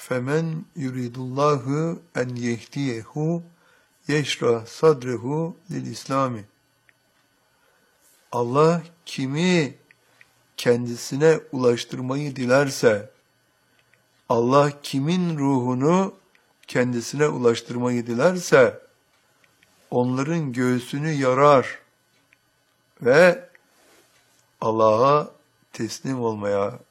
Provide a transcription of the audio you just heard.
femen yuridullahu en yehdiyehu yeşrah sadrehu lil İslami. Allah kimi kendisine ulaştırmayı dilerse, Allah kimin ruhunu kendisine ulaştırmayı dilerse, onların göğsünü yarar ve Allah'a teslim olmaya